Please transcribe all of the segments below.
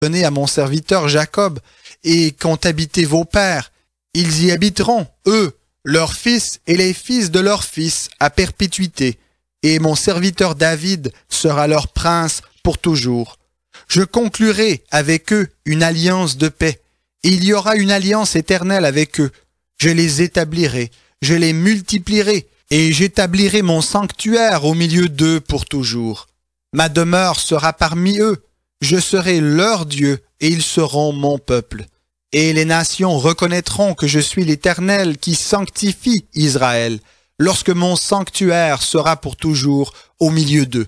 donné à mon serviteur Jacob, et qu'ont habité vos pères. Ils y habiteront, eux, leurs fils et les fils de leurs fils, à perpétuité, et mon serviteur David sera leur prince pour toujours. Je conclurai avec eux une alliance de paix, et il y aura une alliance éternelle avec eux. Je les établirai, je les multiplierai, et j'établirai mon sanctuaire au milieu d'eux pour toujours. Ma demeure sera parmi eux, je serai leur Dieu, et ils seront mon peuple. Et les nations reconnaîtront que je suis l'Éternel qui sanctifie Israël, lorsque mon sanctuaire sera pour toujours au milieu d'eux.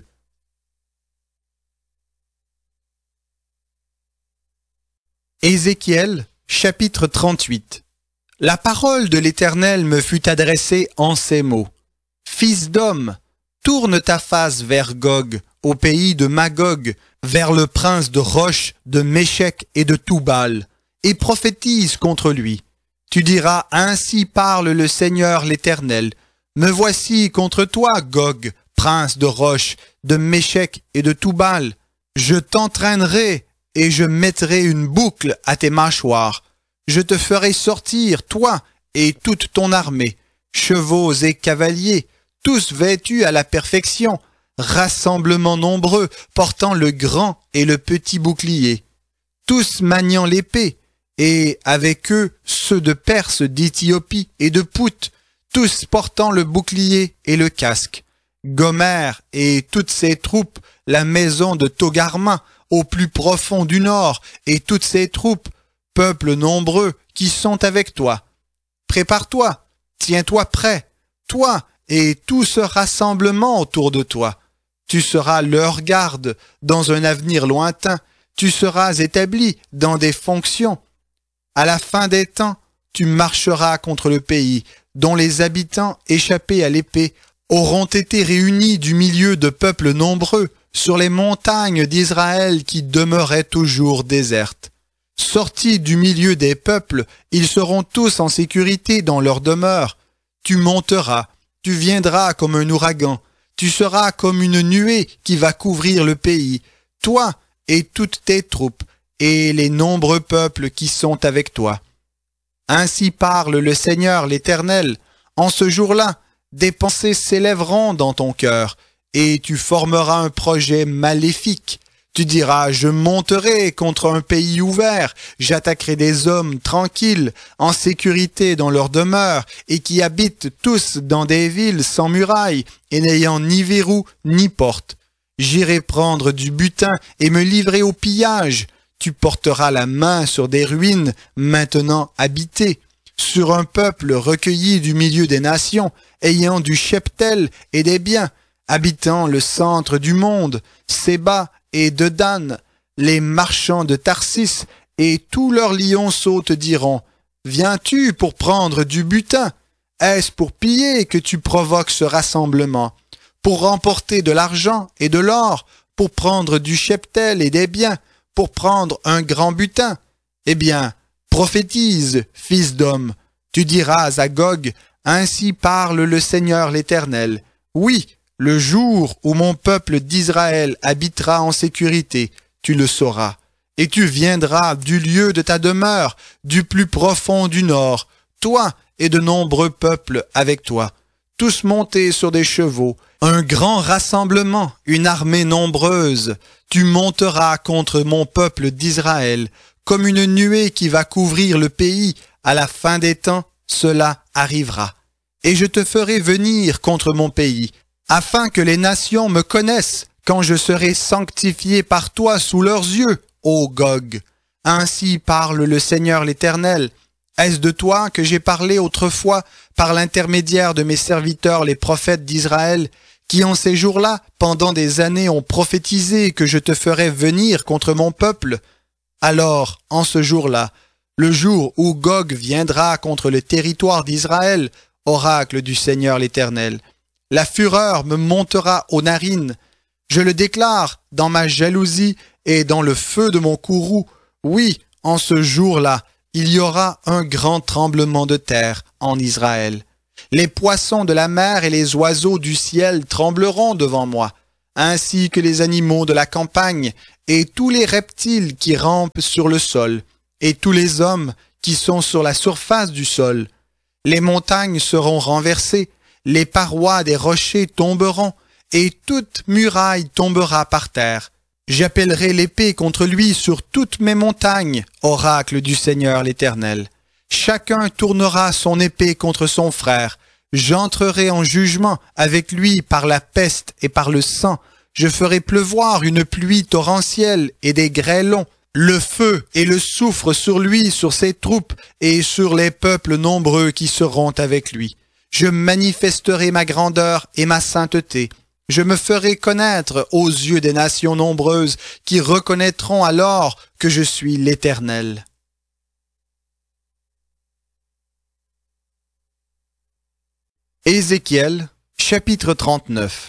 Ézéchiel, chapitre 38. La parole de l'Éternel me fut adressée en ces mots. Fils d'homme, tourne ta face vers Gog, au pays de Magog, vers le prince de Roche, de Méchec et de Toubal, et prophétise contre lui. Tu diras, ainsi parle le Seigneur l'Éternel. Me voici contre toi, Gog, prince de Roche, de Méchec et de Toubal. Je t'entraînerai et je mettrai une boucle à tes mâchoires. Je te ferai sortir, toi et toute ton armée, chevaux et cavaliers, tous vêtus à la perfection, rassemblement nombreux, portant le grand et le petit bouclier, tous maniant l'épée, et avec eux ceux de Perse, d'Éthiopie et de Pout, tous portant le bouclier et le casque. Gomer et toutes ses troupes, la maison de Togarma, au plus profond du nord, et toutes ses troupes, peuple nombreux qui sont avec toi. Prépare-toi, tiens-toi prêt, toi et tout ce rassemblement autour de toi. Tu seras leur garde dans un avenir lointain, tu seras établi dans des fonctions. À la fin des temps, tu marcheras contre le pays, dont les habitants échappés à l'épée auront été réunis du milieu de peuples nombreux sur les montagnes d'Israël qui demeuraient toujours désertes. Sortis du milieu des peuples, ils seront tous en sécurité dans leur demeure. Tu monteras, tu viendras comme un ouragan, tu seras comme une nuée qui va couvrir le pays, toi et toutes tes troupes, et les nombreux peuples qui sont avec toi. Ainsi parle le Seigneur l'Éternel. En ce jour-là, des pensées s'élèveront dans ton cœur, et tu formeras un projet maléfique. Tu diras, je monterai contre un pays ouvert, j'attaquerai des hommes tranquilles, en sécurité dans leur demeure, et qui habitent tous dans des villes sans murailles, et n'ayant ni verrou ni porte. J'irai prendre du butin et me livrer au pillage. Tu porteras la main sur des ruines maintenant habitées, sur un peuple recueilli du milieu des nations, ayant du cheptel et des biens, habitant le centre du monde, Séba et Dedan, les marchands de Tarsis, et tous leurs lionceaux te diront, « Viens-tu pour prendre du butin? Est-ce pour piller que tu provoques ce rassemblement? Pour remporter de l'argent et de l'or, pour prendre du cheptel et des biens, pour prendre un grand butin? Eh bien, prophétise, fils d'homme. Tu diras à Gog, ainsi parle le Seigneur l'Éternel. Oui, le jour où mon peuple d'Israël habitera en sécurité, tu le sauras. Et tu viendras du lieu de ta demeure, du plus profond du nord, toi et de nombreux peuples avec toi, tous montés sur des chevaux, un grand rassemblement, une armée nombreuse. Tu monteras contre mon peuple d'Israël, comme une nuée qui va couvrir le pays. À la fin des temps, cela arrivera. Et je te ferai venir contre mon pays, afin que les nations me connaissent, quand je serai sanctifié par toi sous leurs yeux, ô Gog. Ainsi parle le Seigneur l'Éternel. Est-ce de toi que j'ai parlé autrefois par l'intermédiaire de mes serviteurs les prophètes d'Israël, qui en ces jours-là, pendant des années, ont prophétisé que je te ferais venir contre mon peuple? Alors, en ce jour-là, le jour où Gog viendra contre le territoire d'Israël, oracle du Seigneur l'Éternel, la fureur me montera aux narines. Je le déclare dans ma jalousie et dans le feu de mon courroux. Oui, en ce jour-là, il y aura un grand tremblement de terre en Israël. Les poissons de la mer et les oiseaux du ciel trembleront devant moi, ainsi que les animaux de la campagne et tous les reptiles qui rampent sur le sol, et tous les hommes qui sont sur la surface du sol. Les montagnes seront renversées, les parois des rochers tomberont, et toute muraille tombera par terre. J'appellerai l'épée contre lui sur toutes mes montagnes, oracle du Seigneur l'Éternel. Chacun tournera son épée contre son frère. J'entrerai en jugement avec lui par la peste et par le sang. Je ferai pleuvoir une pluie torrentielle et des grêlons, le feu et le soufre sur lui, sur ses troupes et sur les peuples nombreux qui seront avec lui. Je manifesterai ma grandeur et ma sainteté. Je me ferai connaître aux yeux des nations nombreuses qui reconnaîtront alors que je suis l'Éternel. Ézéchiel, chapitre 39.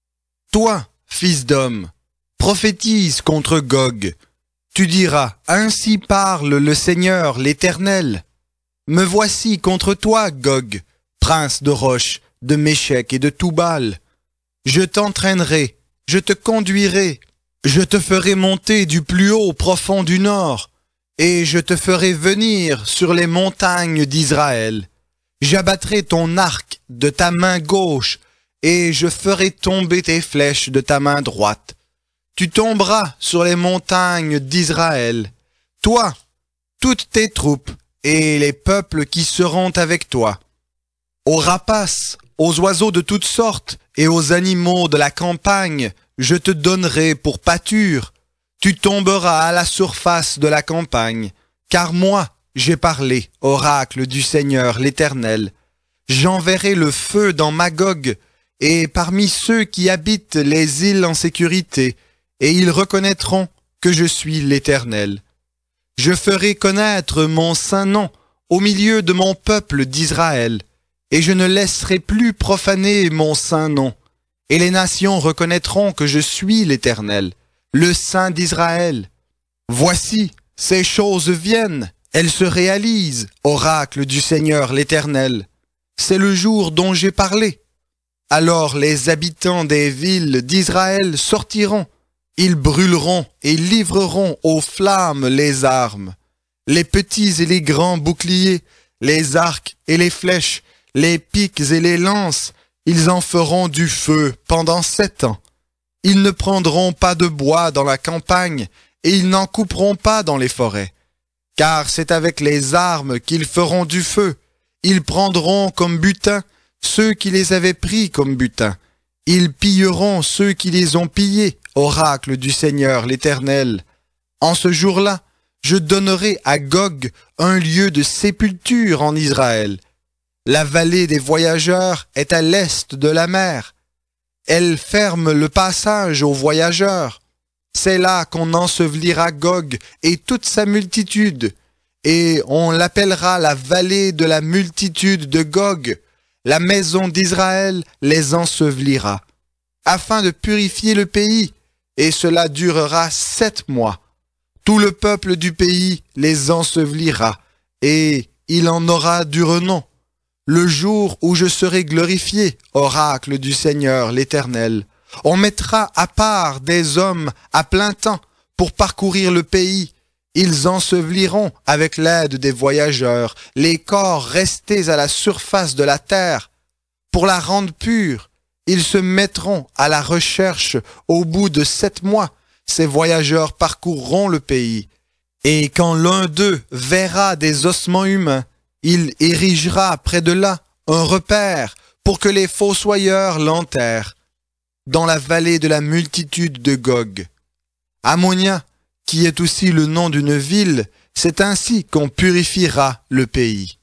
Toi, fils d'homme, prophétise contre Gog. Tu diras, ainsi parle le Seigneur l'Éternel. Me voici contre toi, Gog, prince de Roche, de Méchec et de Toubal. Je t'entraînerai, je te conduirai, je te ferai monter du plus haut profond du nord, et je te ferai venir sur les montagnes d'Israël. J'abattrai ton arc de ta main gauche, et je ferai tomber tes flèches de ta main droite. Tu tomberas sur les montagnes d'Israël, toi, toutes tes troupes, et les peuples qui seront avec toi. Aux rapaces, aux oiseaux de toutes sortes, et aux animaux de la campagne, je te donnerai pour pâture. Tu tomberas à la surface de la campagne, car moi, j'ai parlé, oracle du Seigneur l'Éternel. J'enverrai le feu dans Magog, et parmi ceux qui habitent les îles en sécurité, et ils reconnaîtront que je suis l'Éternel. Je ferai connaître mon saint nom au milieu de mon peuple d'Israël, et je ne laisserai plus profaner mon saint nom. Et les nations reconnaîtront que je suis l'Éternel, le Saint d'Israël. Voici, ces choses viennent. Elles se réalisent, oracle du Seigneur l'Éternel. C'est le jour dont j'ai parlé. Alors les habitants des villes d'Israël sortiront. Ils brûleront et livreront aux flammes les armes, les petits et les grands boucliers, les arcs et les flèches, les piques et les lances. Ils en feront du feu pendant 7 ans. Ils ne prendront pas de bois dans la campagne et ils n'en couperont pas dans les forêts. Car c'est avec les armes qu'ils feront du feu. Ils prendront comme butin ceux qui les avaient pris comme butin. Ils pilleront ceux qui les ont pillés, oracle du Seigneur l'Éternel. En ce jour-là, je donnerai à Gog un lieu de sépulture en Israël. La vallée des voyageurs est à l'est de la mer. Elle ferme le passage aux voyageurs. C'est là qu'on ensevelira Gog et toute sa multitude, et on l'appellera la vallée de la multitude de Gog. La maison d'Israël les ensevelira, afin de purifier le pays, et cela durera 7 mois. Tout le peuple du pays les ensevelira, et il en aura du renom. Le jour où je serai glorifié, oracle du Seigneur l'Éternel. On mettra à part des hommes à plein temps pour parcourir le pays. Ils enseveliront avec l'aide des voyageurs les corps restés à la surface de la terre. Pour la rendre pure, ils se mettront à la recherche au bout de 7 mois. Ces voyageurs parcourront le pays. Et quand l'un d'eux verra des ossements humains, il érigera près de là un repère pour que les fossoyeurs l'enterrent. Dans la vallée de la multitude de Gog. Ammonia, qui est aussi le nom d'une ville, c'est ainsi qu'on purifiera le pays.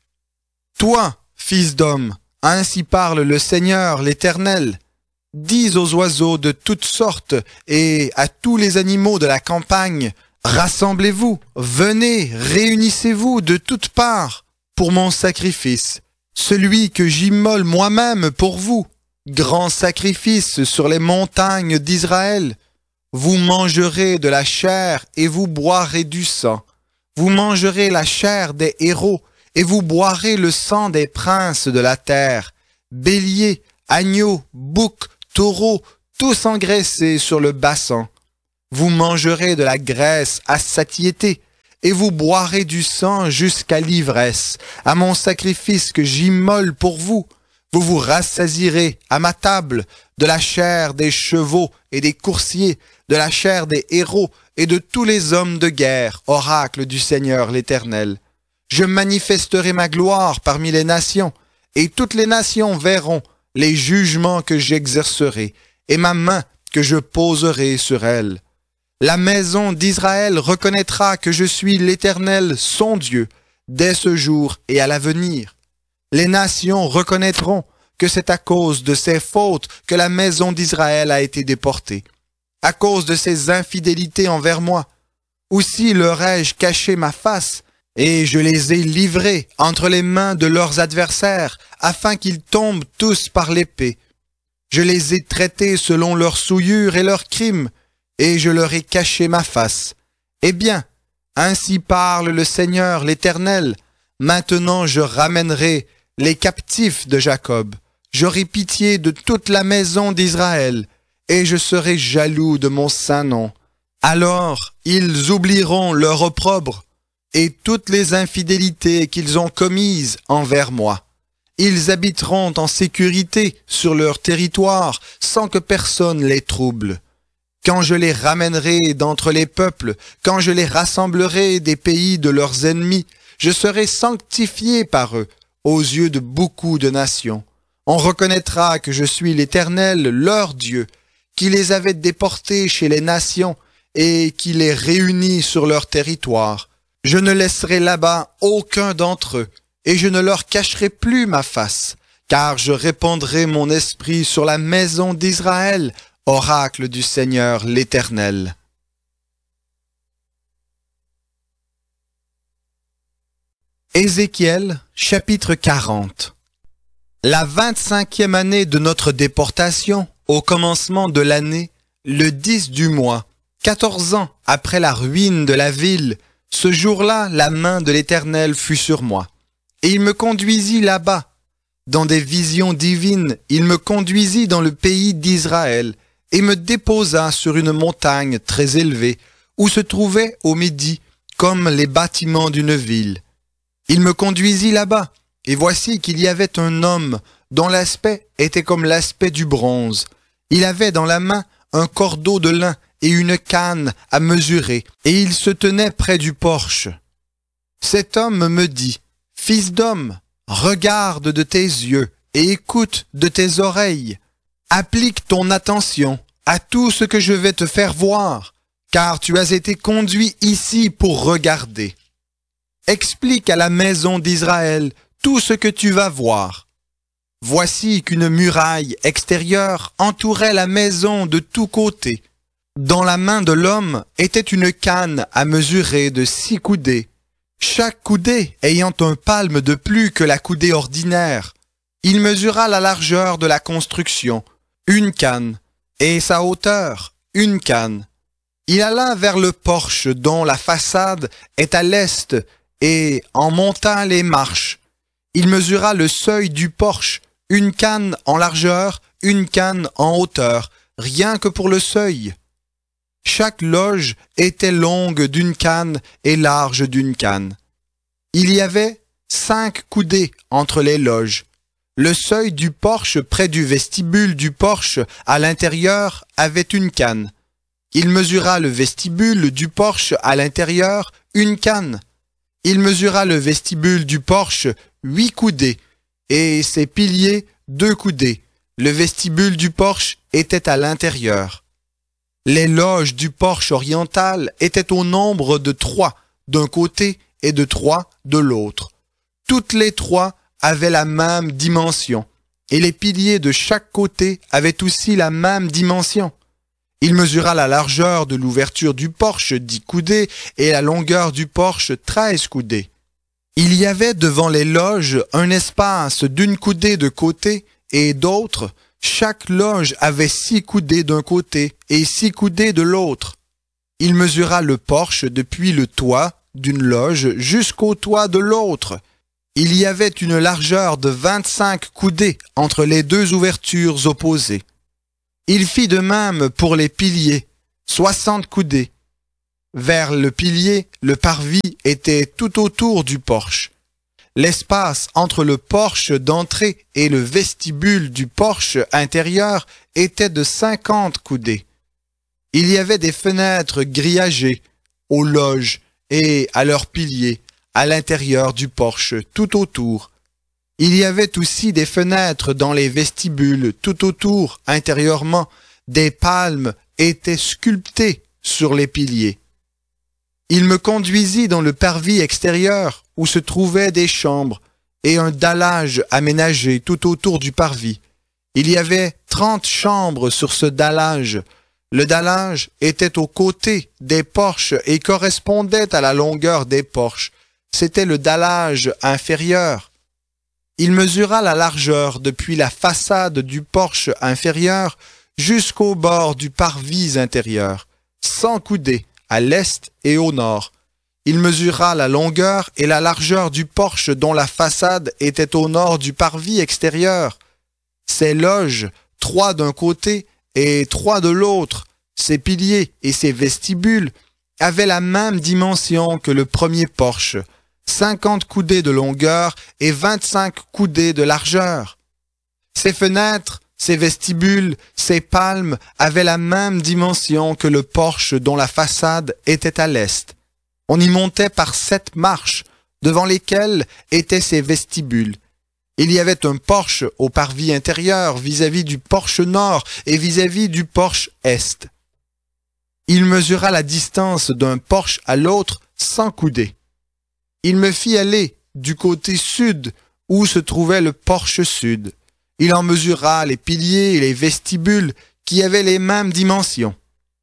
Toi, fils d'homme, ainsi parle le Seigneur l'Éternel. Dis aux oiseaux de toutes sortes et à tous les animaux de la campagne, rassemblez-vous, venez, réunissez-vous de toutes parts pour mon sacrifice, celui que j'immole moi-même pour vous. Grand sacrifice sur les montagnes d'Israël. Vous mangerez de la chair et vous boirez du sang. Vous mangerez la chair des héros et vous boirez le sang des princes de la terre. Béliers, agneaux, boucs, taureaux, tous engraissés sur le bassan. Vous mangerez de la graisse à satiété, et vous boirez du sang jusqu'à l'ivresse, à mon sacrifice que j'immole pour vous. Vous vous rassasirez à ma table de la chair des chevaux et des coursiers, de la chair des héros et de tous les hommes de guerre, oracle du Seigneur l'Éternel. Je manifesterai ma gloire parmi les nations, et toutes les nations verront les jugements que j'exercerai, et ma main que je poserai sur elles. La maison d'Israël reconnaîtra que je suis l'Éternel, son Dieu, dès ce jour et à l'avenir. Les nations reconnaîtront que c'est à cause de ses fautes que la maison d'Israël a été déportée, à cause de ses infidélités envers moi. Aussi leur ai-je caché ma face, et je les ai livrés entre les mains de leurs adversaires, afin qu'ils tombent tous par l'épée. Je les ai traités selon leurs souillures et leurs crimes, et je leur ai caché ma face. Eh bien, ainsi parle le Seigneur l'Éternel, maintenant je ramènerai les captifs de Jacob, j'aurai pitié de toute la maison d'Israël, et je serai jaloux de mon saint nom. Alors ils oublieront leur opprobre, et toutes les infidélités qu'ils ont commises envers moi. Ils habiteront en sécurité sur leur territoire, sans que personne les trouble. Quand je les ramènerai d'entre les peuples, quand je les rassemblerai des pays de leurs ennemis, je serai sanctifié par eux, aux yeux de beaucoup de nations. On reconnaîtra que je suis l'Éternel, leur Dieu, qui les avait déportés chez les nations et qui les réunit sur leur territoire. Je ne laisserai là-bas aucun d'entre eux, et je ne leur cacherai plus ma face, car je répandrai mon esprit sur la maison d'Israël, oracle du Seigneur l'Éternel. Ézéchiel, chapitre 40. La 25e année de notre déportation, au commencement de l'année, le 10 du mois, 14 ans après la ruine de la ville, ce jour-là, la main de l'Éternel fut sur moi. Et il me conduisit là-bas. Dans des visions divines, il me conduisit dans le pays d'Israël et me déposa sur une montagne très élevée, où se trouvaient au midi, comme les bâtiments d'une ville. Il me conduisit là-bas, et voici qu'il y avait un homme dont l'aspect était comme l'aspect du bronze. Il avait dans la main un cordeau de lin et une canne à mesurer, et il se tenait près du porche. Cet homme me dit, « Fils d'homme, regarde de tes yeux et écoute de tes oreilles. Applique ton attention à tout ce que je vais te faire voir, car tu as été conduit ici pour regarder. Explique à la maison d'Israël tout ce que tu vas voir. Voici qu'une muraille extérieure entourait la maison de tous côtés. Dans la main de l'homme était une canne à mesurer de 6 coudées, chaque coudée ayant un palme de plus que la coudée ordinaire. Il mesura la largeur de la construction, 1 canne, et sa hauteur, 1 canne. Il alla vers le porche dont la façade est à l'est, et en monta les marches. Il mesura le seuil du porche, 1 canne en largeur, 1 canne en hauteur, rien que pour le seuil. Chaque loge était longue d'1 canne et large d'1 canne. Il y avait 5 coudées entre les loges. Le seuil du porche près du vestibule du porche à l'intérieur avait 1 canne. Il mesura le vestibule du porche à l'intérieur 1 canne. Il mesura le vestibule du porche 8 coudées et ses piliers 2 coudées. Le vestibule du porche était à l'intérieur. Les loges du porche oriental étaient au nombre de 3 d'un côté et de 3 de l'autre. Toutes les 3 avaient la même dimension, et les piliers de chaque côté avaient aussi la même dimension. Il mesura la largeur de l'ouverture du porche 10 coudées et la longueur du porche 13 coudées. Il y avait devant les loges un espace d'1 coudée de côté et d'autre. Chaque loge avait 6 coudées d'un côté et 6 coudées de l'autre. Il mesura le porche depuis le toit d'une loge jusqu'au toit de l'autre. Il y avait une largeur de 25 coudées entre les 2 ouvertures opposées. Il fit de même pour les piliers. 60 coudées. Vers le pilier, le parvis était tout autour du porche. L'espace entre le porche d'entrée et le vestibule du porche intérieur était de 50 coudées. Il y avait des fenêtres grillagées aux loges et à leurs piliers à l'intérieur du porche tout autour. Il y avait aussi des fenêtres dans les vestibules tout autour intérieurement. Des palmes étaient sculptées sur les piliers. Il me conduisit dans le parvis extérieur où se trouvaient des chambres et un dallage aménagé tout autour du parvis. Il y avait 30 chambres sur ce dallage. Le dallage était aux côtés des porches et correspondait à la longueur des porches. C'était le dallage inférieur. Il mesura la largeur depuis la façade du porche inférieur jusqu'au bord du parvis intérieur, 100 coudées à l'est et au nord. Il mesura la longueur et la largeur du porche dont la façade était au nord du parvis extérieur. Ses loges, 3 d'un côté et 3 de l'autre, ses piliers et ses vestibules avaient la même dimension que le premier porche, 50 coudées de longueur et 25 coudées de largeur. Ses fenêtres, ses vestibules, ses palmes avaient la même dimension que le porche dont la façade était à l'est. On y montait par 7 marches, devant lesquelles étaient ses vestibules. Il y avait un porche au parvis intérieur vis-à-vis du porche nord et vis-à-vis du porche est. Il mesura la distance d'un porche à l'autre 100 coudées. Il me fit aller du côté sud où se trouvait le porche sud. Il en mesura les piliers et les vestibules qui avaient les mêmes dimensions.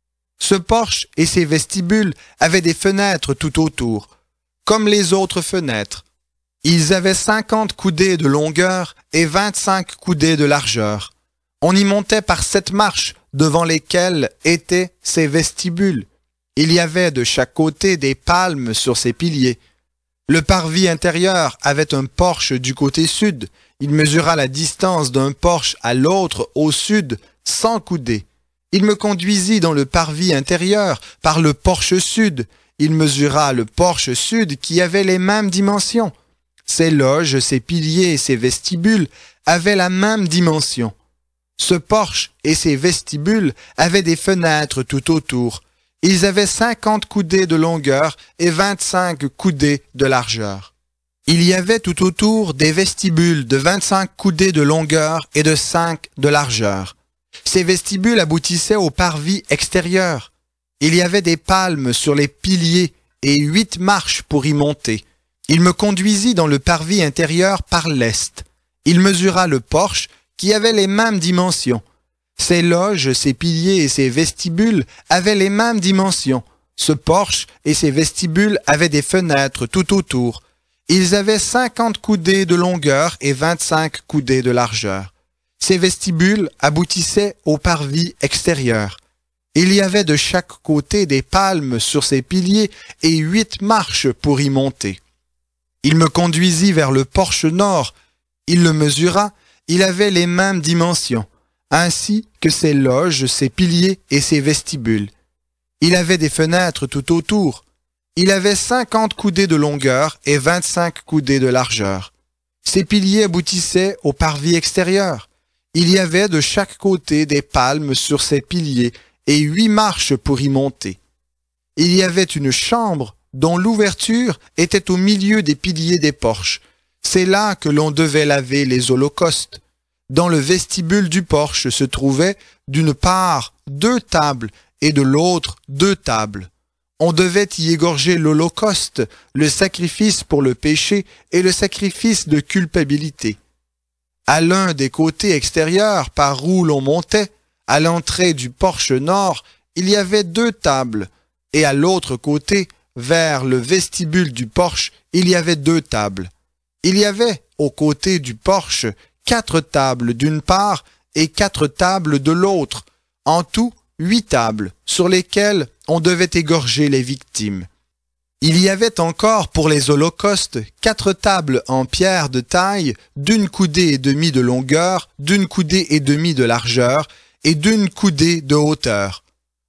Ce porche et ses vestibules avaient des fenêtres tout autour, comme les autres fenêtres. Ils avaient 50 coudées de longueur et 25 coudées de largeur. On y montait par 7 marches devant lesquelles étaient ses vestibules. Il y avait de chaque côté des palmes sur ses piliers. Le parvis intérieur avait un porche du côté sud. Il mesura la distance d'un porche à l'autre au sud, 100 coudées. Il me conduisit dans le parvis intérieur par le porche sud. Il mesura le porche sud qui avait les mêmes dimensions. Ses loges, ses piliers et ses vestibules avaient la même dimension. Ce porche et ses vestibules avaient des fenêtres tout autour. Ils avaient 50 coudées de longueur et 25 coudées de largeur. Il y avait tout autour des vestibules de 25 coudées de longueur et de 5 de largeur. Ces vestibules aboutissaient au parvis extérieur. Il y avait des palmes sur les piliers et 8 marches pour y monter. Il me conduisit dans le parvis intérieur par l'est. Il mesura le porche qui avait les mêmes dimensions. Ses loges, ses piliers et ses vestibules avaient les mêmes dimensions. Ce porche et ses vestibules avaient des fenêtres tout autour. Ils avaient 50 coudées de longueur et 25 coudées de largeur. Ces vestibules aboutissaient au parvis extérieur. Il y avait de chaque côté des palmes sur ses piliers et 8 marches pour y monter. Il me conduisit vers le porche nord. Il le mesura. Il avait les mêmes dimensions, ainsi que ses loges, ses piliers et ses vestibules. Il avait des fenêtres tout autour. Il avait 50 coudées de longueur et 25 coudées de largeur. Ses piliers aboutissaient au parvis extérieur. Il y avait de chaque côté des palmes sur ses piliers et 8 marches pour y monter. Il y avait une chambre dont l'ouverture était au milieu des piliers des porches. C'est là que l'on devait laver les holocaustes. Dans le vestibule du porche se trouvaient, d'une part, 2 tables et de l'autre 2 tables. On devait y égorger l'holocauste, le sacrifice pour le péché et le sacrifice de culpabilité. À l'un des côtés extérieurs par où l'on montait, à l'entrée du porche nord, il y avait 2 tables, et à l'autre côté, vers le vestibule du porche, il y avait 2 tables. Il y avait, aux côtés du porche, 4 tables d'une part et 4 tables de l'autre, en tout 8 tables, sur lesquelles on devait égorger les victimes. Il y avait encore pour les holocaustes 4 tables en pierre de taille, d'1 coudée et demie de longueur, d'1 coudée et demie de largeur et d'1 coudée de hauteur.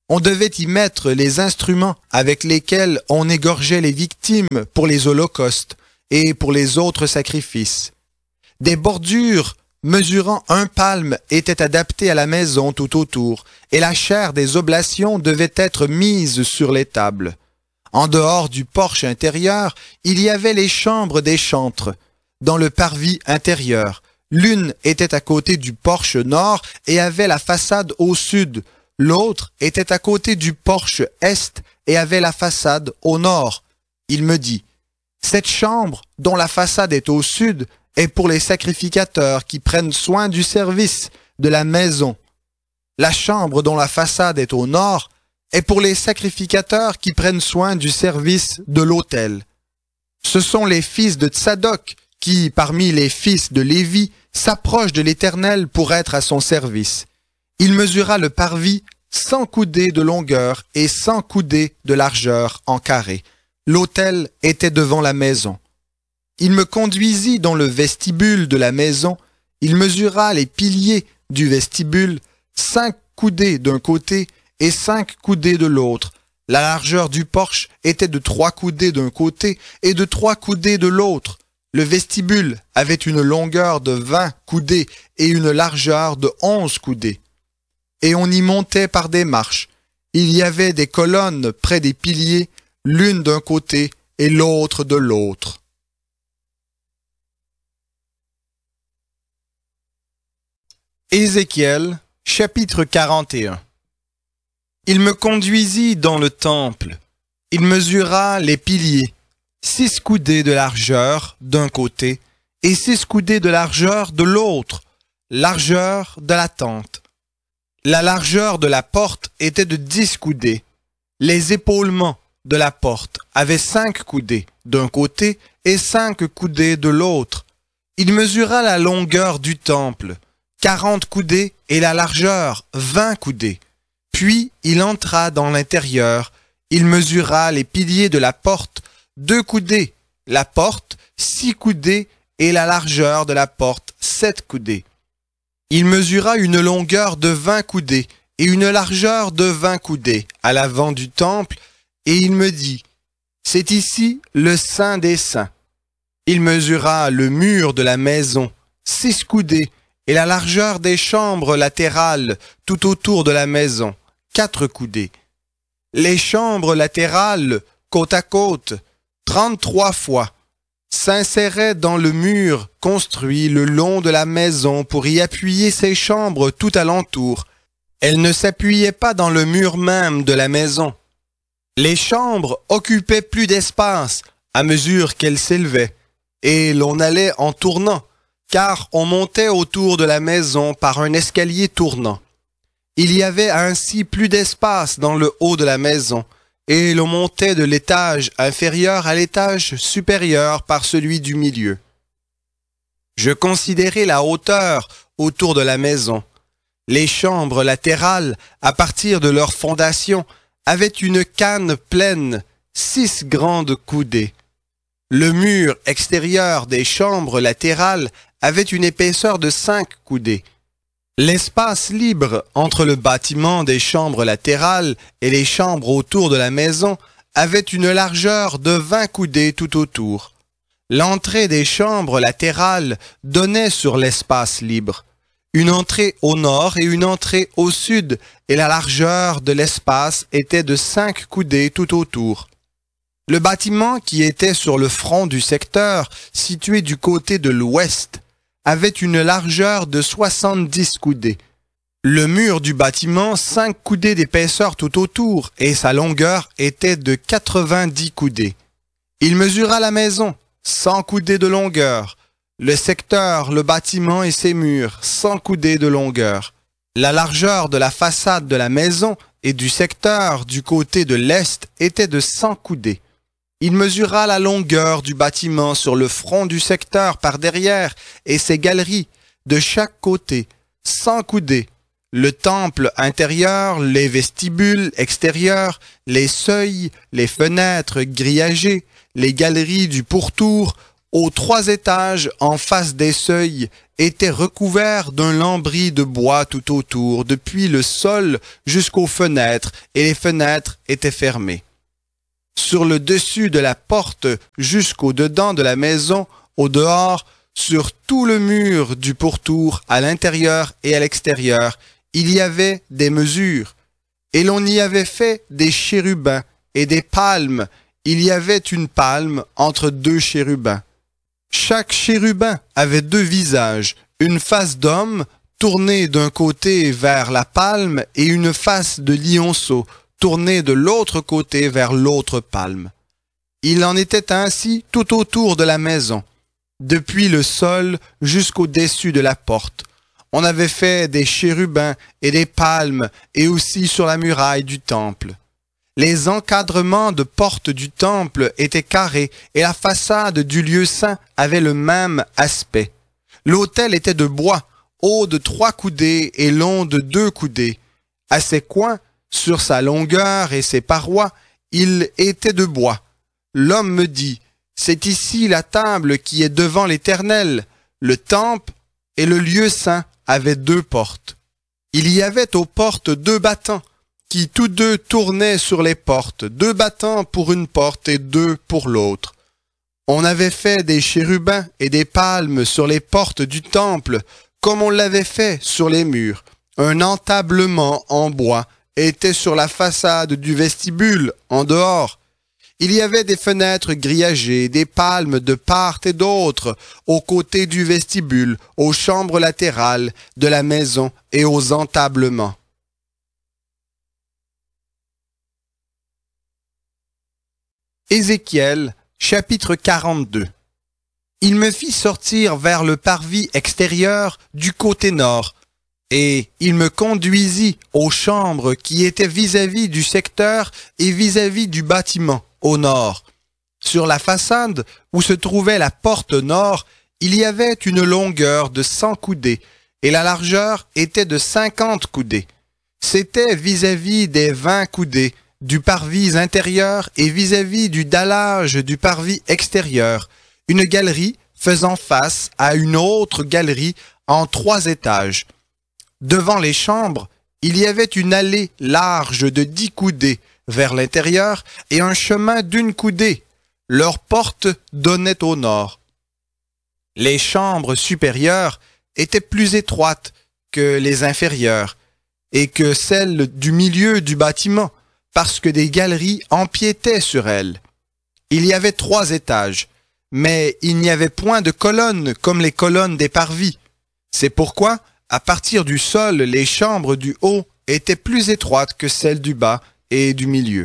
On devait y mettre les instruments avec lesquels on égorgeait les victimes pour les holocaustes et pour les autres sacrifices. Des bordures mesurant 1 palme étaient adaptées à la maison tout autour, et la chair des oblations devait être mise sur les tables. En dehors du porche intérieur, il y avait les chambres des chantres. Dans le parvis intérieur, l'une était à côté du porche nord et avait la façade au sud. L'autre était à côté du porche est et avait la façade au nord. Il me dit, « Cette chambre, dont la façade est au sud, est pour les sacrificateurs qui prennent soin du service de la maison. La chambre dont la façade est au nord est pour les sacrificateurs qui prennent soin du service de l'autel. Ce sont les fils de Tsadok qui, parmi les fils de Lévi, s'approchent de l'Éternel pour être à son service. Il mesura le parvis 100 coudées de longueur et 100 coudées de largeur en carré. L'autel était devant la maison. Il me conduisit dans le vestibule de la maison. Il mesura les piliers du vestibule, 5 coudées d'un côté et 5 coudées de l'autre. La largeur du porche était de 3 coudées d'un côté et de 3 coudées de l'autre. Le vestibule avait une longueur de 20 coudées et une largeur de 11 coudées. Et on y montait par des marches. Il y avait des colonnes près des piliers, l'une d'un côté et l'autre de l'autre. Ézéchiel, chapitre 41. Il me conduisit dans le temple. Il mesura les piliers, 6 coudées de largeur d'un côté et 6 coudées de largeur de l'autre, largeur de la tente. La largeur de la porte était de 10 coudées. Les épaulements de la porte avaient 5 coudées d'un côté et 5 coudées de l'autre. Il mesura la longueur du temple, 40 coudées et la largeur 20 coudées. Puis il entra dans l'intérieur. Il mesura les piliers de la porte, 2 coudées, la porte 6 coudées et la largeur de la porte 7 coudées. Il mesura une longueur de 20 coudées et une largeur de 20 coudées à l'avant du temple, et il me dit, « C'est ici le Saint des Saints. » Il mesura le mur de la maison, 6 coudées, et la largeur des chambres latérales tout autour de la maison, 4 coudées. Les chambres latérales, côte à côte, 33 fois, s'inséraient dans le mur construit le long de la maison pour y appuyer ces chambres tout alentour. Elles ne s'appuyaient pas dans le mur même de la maison. Les chambres occupaient plus d'espace à mesure qu'elles s'élevaient, et l'on allait en tournant, car on montait autour de la maison par un escalier tournant. Il y avait ainsi plus d'espace dans le haut de la maison, et l'on montait de l'étage inférieur à l'étage supérieur par celui du milieu. Je considérai la hauteur autour de la maison. Les chambres latérales, à partir de leur fondation, avaient une canne pleine, 6 grandes coudées. Le mur extérieur des chambres latérales avait une épaisseur de 5 coudées. L'espace libre entre le bâtiment des chambres latérales et les chambres autour de la maison avait une largeur de 20 coudées tout autour. L'entrée des chambres latérales donnait sur l'espace libre. Une entrée au nord et une entrée au sud, et la largeur de l'espace était de 5 coudées tout autour. Le bâtiment qui était sur le front du secteur, situé du côté de l'ouest, avait une largeur de 70 coudées. Le mur du bâtiment, 5 coudées d'épaisseur tout autour, et sa longueur était de 90 coudées. Il mesura la maison, 100 coudées de longueur, le secteur, le bâtiment et ses murs, 100 coudées de longueur. La largeur de la façade de la maison et du secteur du côté de l'est était de 100 coudées. Il mesura la longueur du bâtiment sur le front du secteur par derrière et ses galeries de chaque côté, 100 coudées. Le temple intérieur, les vestibules extérieurs, les seuils, les fenêtres grillagées, les galeries du pourtour, aux 3 étages en face des seuils était recouvert d'un lambris de bois tout autour, depuis le sol jusqu'aux fenêtres, et les fenêtres étaient fermées. Sur le dessus de la porte jusqu'au dedans de la maison, au dehors, sur tout le mur du pourtour, à l'intérieur et à l'extérieur, il y avait des mesures, et l'on y avait fait des chérubins et des palmes. Il y avait une palme entre deux chérubins. Chaque chérubin avait deux visages, une face d'homme tournée d'un côté vers la palme et une face de lionceau tournée de l'autre côté vers l'autre palme. Il en était ainsi tout autour de la maison, depuis le sol jusqu'au-dessus de la porte. On avait fait des chérubins et des palmes et aussi sur la muraille du temple. Les encadrements de portes du temple étaient carrés et la façade du lieu saint avait le même aspect. L'autel était de bois, haut de 3 coudées et long de 2 coudées. À ses coins, sur sa longueur et ses parois, il était de bois. L'homme me dit, « C'est ici la table qui est devant l'Éternel. » Le temple et le lieu saint avaient 2 portes. Il y avait aux portes 2 battants, qui tous 2 tournaient sur les portes, 2 battants pour une porte et 2 pour l'autre. On avait fait des chérubins et des palmes sur les portes du temple, comme on l'avait fait sur les murs. Un entablement en bois était sur la façade du vestibule, en dehors. Il y avait des fenêtres grillagées, des palmes de part et d'autre, aux côtés du vestibule, aux chambres latérales de la maison et aux entablements. Ézéchiel, chapitre 42. Il me fit sortir vers le parvis extérieur du côté nord, et il me conduisit aux chambres qui étaient vis-à-vis du secteur et vis-à-vis du bâtiment, au nord. Sur la façade où se trouvait la porte nord, il y avait une longueur de 100 coudées, et la largeur était de 50 coudées. C'était vis-à-vis des 20 coudées, du parvis intérieur et vis-à-vis du dallage du parvis extérieur, une galerie faisant face à une autre galerie en 3 étages. Devant les chambres, il y avait une allée large de 10 coudées vers l'intérieur et un chemin d'1 coudée. Leurs portes donnaient au nord. Les chambres supérieures étaient plus étroites que les inférieures et que celles du milieu du bâtiment, parce que des galeries empiétaient sur elles. Il y avait 3 étages, mais il n'y avait point de colonnes comme les colonnes des parvis. C'est pourquoi, à partir du sol, les chambres du haut étaient plus étroites que celles du bas et du milieu.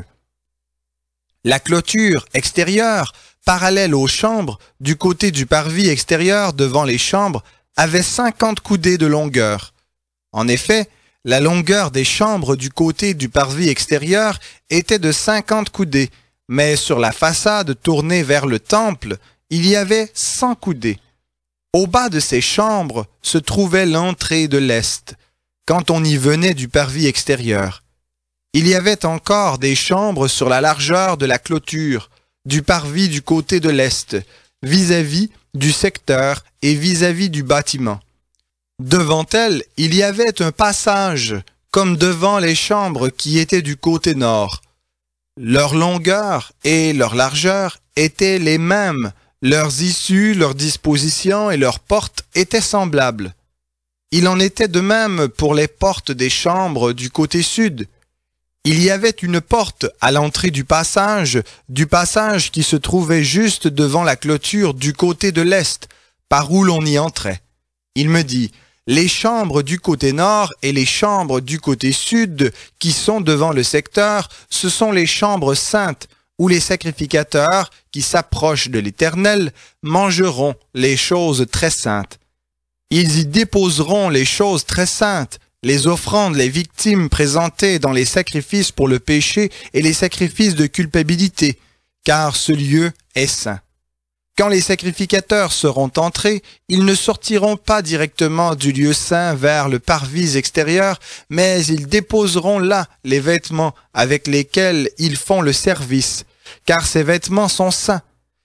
La clôture extérieure, parallèle aux chambres, du côté du parvis extérieur devant les chambres, avait 50 coudées de longueur. En effet, la longueur des chambres du côté du parvis extérieur était de 50 coudées, mais sur la façade tournée vers le temple, il y avait 100 coudées. Au bas de ces chambres se trouvait l'entrée de l'est, quand on y venait du parvis extérieur. Il y avait encore des chambres sur la largeur de la clôture, du parvis du côté de l'est, vis-à-vis du secteur et vis-à-vis du bâtiment. Devant elles, il y avait un passage, comme devant les chambres qui étaient du côté nord. Leur longueur et leur largeur étaient les mêmes, leurs issues, leurs dispositions et leurs portes étaient semblables. Il en était de même pour les portes des chambres du côté sud. Il y avait une porte à l'entrée du passage qui se trouvait juste devant la clôture du côté de l'est, par où l'on y entrait. Il me dit, les chambres du côté nord et les chambres du côté sud qui sont devant le secteur, ce sont les chambres saintes où les sacrificateurs qui s'approchent de l'Éternel mangeront les choses très saintes. Ils y déposeront les choses très saintes, les offrandes, les victimes présentées dans les sacrifices pour le péché et les sacrifices de culpabilité, car ce lieu est saint. Quand les sacrificateurs seront entrés, ils ne sortiront pas directement du lieu saint vers le parvis extérieur, mais ils déposeront là les vêtements avec lesquels ils font le service, car ces vêtements sont saints.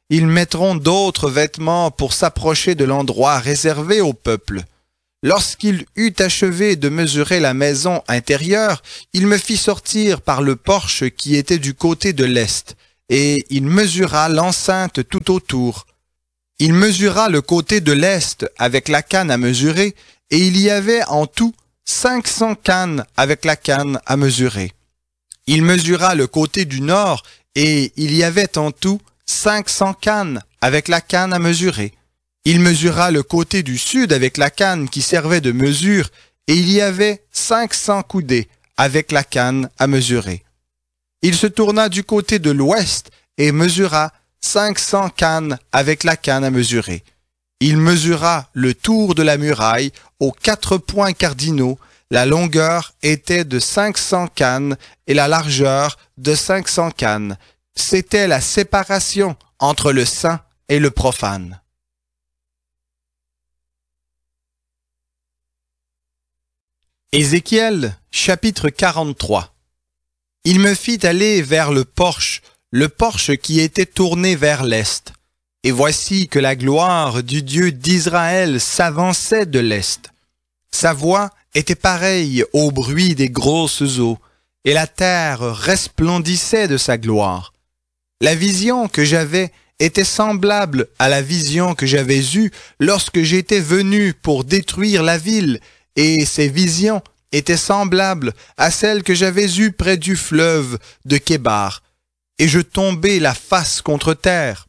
Ils mettront d'autres vêtements pour s'approcher de l'endroit réservé au peuple. Lorsqu'il eut achevé de mesurer la maison intérieure, il me fit sortir par le porche qui était du côté de l'est, et il mesura l'enceinte tout autour. Il mesura le côté de l'est avec la canne à mesurer, et il y avait en tout 500 cannes avec la canne à mesurer. Il mesura le côté du nord, et il y avait en tout 500 cannes avec la canne à mesurer. Il mesura le côté du sud avec la canne qui servait de mesure, et il y avait 500 coudées avec la canne à mesurer. Il se tourna du côté de l'ouest et mesura 500 cannes avec la canne à mesurer. Il mesura le tour de la muraille aux 4 points cardinaux. La longueur était de 500 cannes et la largeur de 500 cannes. C'était la séparation entre le saint et le profane. Ézéchiel, chapitre 43. Il me fit aller vers le porche qui était tourné vers l'est. Et voici que la gloire du Dieu d'Israël s'avançait de l'est. Sa voix était pareille au bruit des grosses eaux, et la terre resplendissait de sa gloire. La vision que j'avais était semblable à la vision que j'avais eue lorsque j'étais venu pour détruire la ville, et ces visions étaient semblables à celles que j'avais eues près du fleuve de Kébar, et je tombai la face contre terre.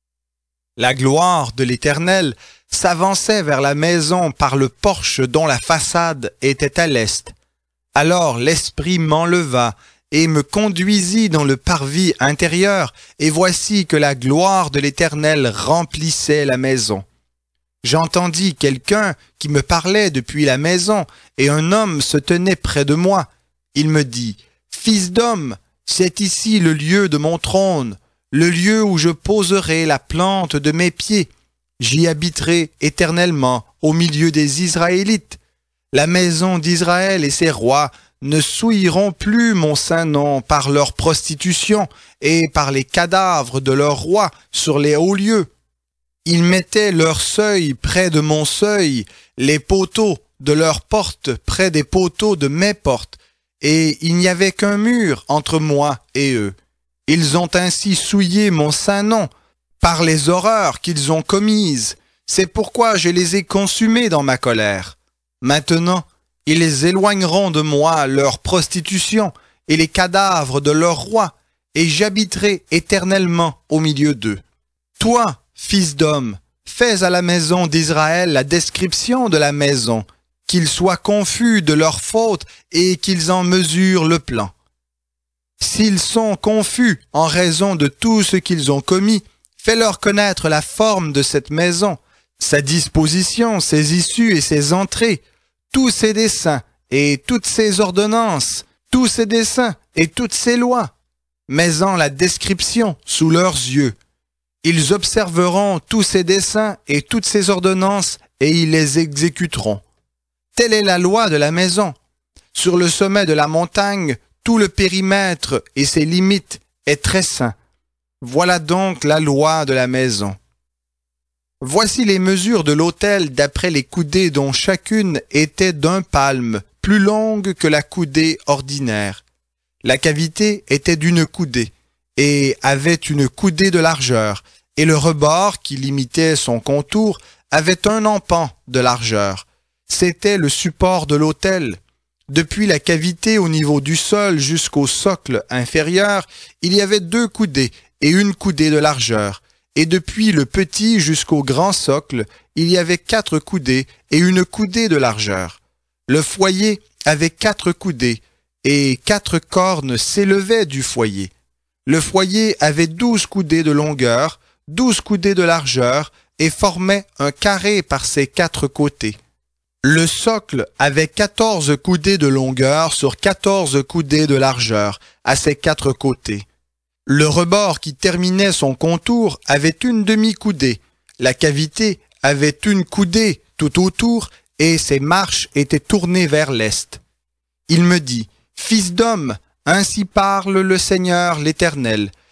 La gloire de l'Éternel s'avançait vers la maison par le porche dont la façade était à l'est. Alors l'Esprit m'enleva et me conduisit dans le parvis intérieur, et voici que la gloire de l'Éternel remplissait la maison. J'entendis quelqu'un qui me parlait depuis la maison, et un homme se tenait près de moi. Il me dit, « Fils d'homme, c'est ici le lieu de mon trône, le lieu où je poserai la plante de mes pieds. J'y habiterai éternellement au milieu des Israélites. La maison d'Israël et ses rois ne souilleront plus mon saint nom par leur prostitution et par les cadavres de leurs rois sur les hauts lieux. Ils mettaient leur seuil près de mon seuil, les poteaux de leurs portes près des poteaux de mes portes, et il n'y avait qu'un mur entre moi et eux. Ils ont ainsi souillé mon saint nom par les horreurs qu'ils ont commises. C'est pourquoi je les ai consumés dans ma colère. Maintenant, ils éloigneront de moi leur prostitution et les cadavres de leurs rois, et j'habiterai éternellement au milieu d'eux. Toi, fils d'homme, fais à la maison d'Israël la description de la maison, qu'ils soient confus de leurs fautes et qu'ils en mesurent le plan. S'ils sont confus en raison de tout ce qu'ils ont commis, fais-leur connaître la forme de cette maison, sa disposition, ses issues et ses entrées, tous ses desseins et toutes ses ordonnances, tous ses desseins et toutes ses lois. Mets-en la description sous leurs yeux. Ils observeront tous ses desseins et toutes ses ordonnances, et ils les exécuteront. Telle est la loi de la maison. Sur le sommet de la montagne, tout le périmètre et ses limites est très saint. Voilà donc la loi de la maison. Voici les mesures de l'autel d'après les coudées dont chacune était d'un palme, plus longue que la coudée ordinaire. La cavité était d'une coudée, et avait une coudée de largeur, et le rebord qui limitait son contour avait un empan de largeur. C'était le support de l'autel. Depuis la cavité au niveau du sol jusqu'au socle inférieur, il y avait 2 coudées et une coudée de largeur. Et depuis le petit jusqu'au grand socle, il y avait 4 coudées et une coudée de largeur. Le foyer avait 4 coudées, et 4 cornes s'élevaient du foyer. Le foyer avait 12 coudées de longueur, 12 coudées de largeur, et formait un carré par ses 4 côtés. Le socle avait 14 coudées de longueur sur 14 coudées de largeur, à ses 4 côtés. Le rebord qui terminait son contour avait une demi-coudée. La cavité avait une coudée tout autour, et ses marches étaient tournées vers l'est. Il me dit, « Fils d'homme, ainsi parle le Seigneur l'Éternel.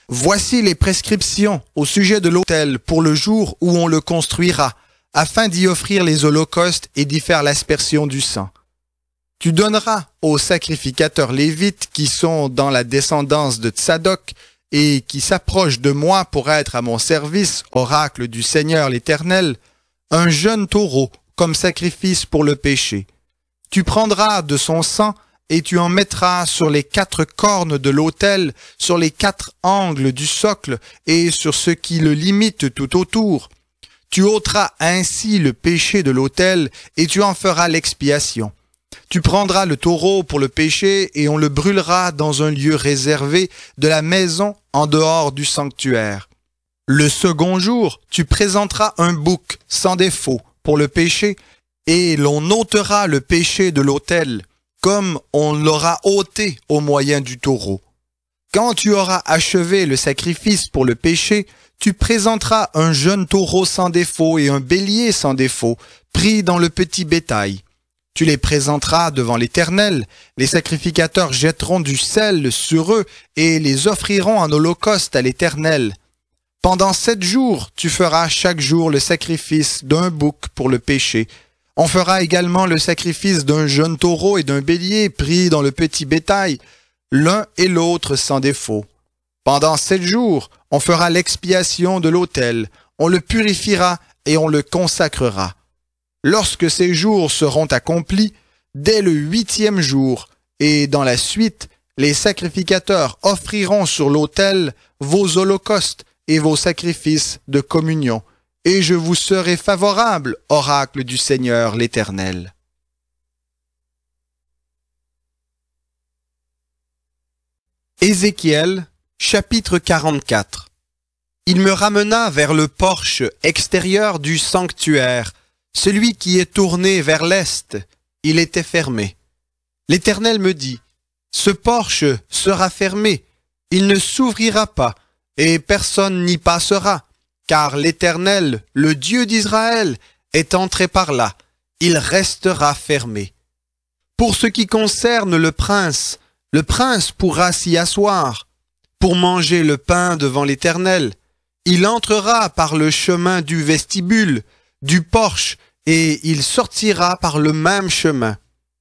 Voici les prescriptions au sujet de l'autel pour le jour où on le construira, afin d'y offrir les holocaustes et d'y faire l'aspersion du sang. Tu donneras aux sacrificateurs lévites qui sont dans la descendance de Tsadok et qui s'approchent de moi pour être à mon service, oracle du Seigneur l'Éternel, un jeune taureau comme sacrifice pour le péché. Tu prendras de son sang et tu en mettras sur les 4 cornes de l'autel, sur les 4 angles du socle et sur ce qui le limite tout autour. Tu ôteras ainsi le péché de l'autel et tu en feras l'expiation. Tu prendras le taureau pour le péché et on le brûlera dans un lieu réservé de la maison en dehors du sanctuaire. Le second jour, tu présenteras un bouc sans défaut pour le péché et l'on ôtera le péché de l'autel, comme on l'aura ôté au moyen du taureau. Quand tu auras achevé le sacrifice pour le péché, tu présenteras un jeune taureau sans défaut et un bélier sans défaut, pris dans le petit bétail. Tu les présenteras devant l'Éternel, les sacrificateurs jetteront du sel sur eux et les offriront en holocauste à l'Éternel. Pendant 7 jours, tu feras chaque jour le sacrifice d'un bouc pour le péché. On fera également le sacrifice d'un jeune taureau et d'un bélier pris dans le petit bétail, l'un et l'autre sans défaut. Pendant 7 jours, on fera l'expiation de l'autel, on le purifiera et on le consacrera. Lorsque ces jours seront accomplis, dès le 8e jour, et dans la suite, les sacrificateurs offriront sur l'autel vos holocaustes et vos sacrifices de communion, et je vous serai favorable, oracle du Seigneur l'Éternel. Ézéchiel, chapitre 44. Il me ramena vers le porche extérieur du sanctuaire, celui qui est tourné vers l'est, il était fermé. L'Éternel me dit, « Ce porche sera fermé, il ne s'ouvrira pas, et personne n'y passera, car l'Éternel, le Dieu d'Israël, est entré par là, il restera fermé. Pour ce qui concerne le prince pourra s'y asseoir, pour manger le pain devant l'Éternel. Il entrera par le chemin du vestibule, du porche, et il sortira par le même chemin.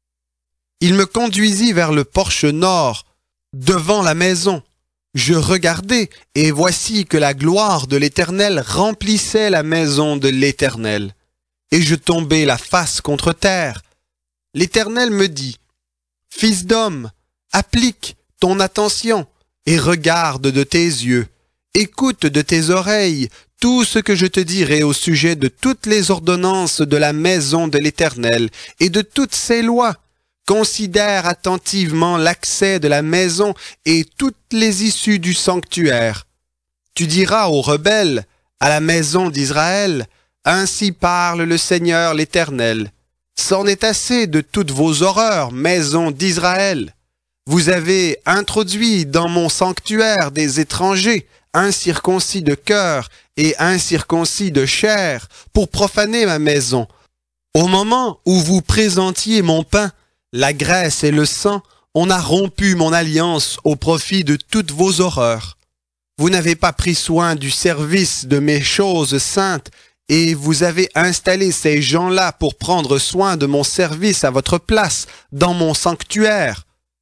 Il me conduisit vers le porche nord, devant la maison. Je regardai, et voici que la gloire de l'Éternel remplissait la maison de l'Éternel. Et je tombai la face contre terre. L'Éternel me dit, « Fils d'homme, applique ton attention, et regarde de tes yeux, écoute de tes oreilles, tout ce que je te dirai au sujet de toutes les ordonnances de la maison de l'Éternel et de toutes ses lois. Considère attentivement l'accès de la maison et toutes les issues du sanctuaire. Tu diras aux rebelles, à la maison d'Israël, ainsi parle le Seigneur l'Éternel. C'en est assez de toutes vos horreurs, maison d'Israël. Vous avez introduit dans mon sanctuaire des étrangers, incirconcis de cœur et incirconcis de chair, pour profaner ma maison. Au moment où vous présentiez mon pain, la graisse et le sang, on a rompu mon alliance au profit de toutes vos horreurs. Vous n'avez pas pris soin du service de mes choses saintes, et vous avez installé ces gens-là pour prendre soin de mon service à votre place, dans mon sanctuaire.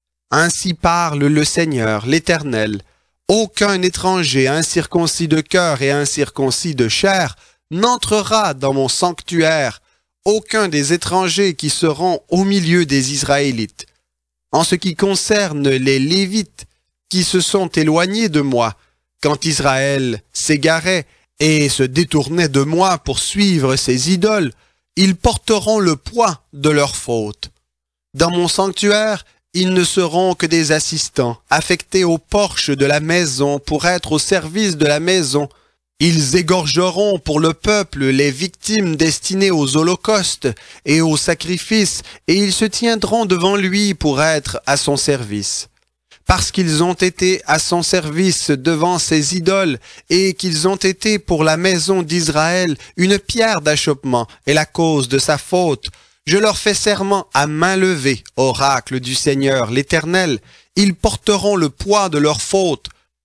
Ainsi parle le Seigneur, l'Éternel. Aucun étranger incirconcis de cœur et incirconcis de chair n'entrera dans mon sanctuaire, aucun des étrangers qui seront au milieu des Israélites. En ce qui concerne les Lévites, qui se sont éloignés de moi, quand Israël s'égarait et se détournait de moi pour suivre ses idoles, ils porteront le poids de leurs fautes. Dans mon sanctuaire, ils ne seront que des assistants, affectés au porche de la maison pour être au service de la maison. Ils égorgeront pour le peuple les victimes destinées aux holocaustes et aux sacrifices, et ils se tiendront devant lui pour être à son service. Parce qu'ils ont été à son service devant ses idoles, et qu'ils ont été pour la maison d'Israël une pierre d'achoppement et la cause de sa faute, je leur fais serment à main levée, oracle du Seigneur l'Éternel. Ils porteront le poids de leurs fautes.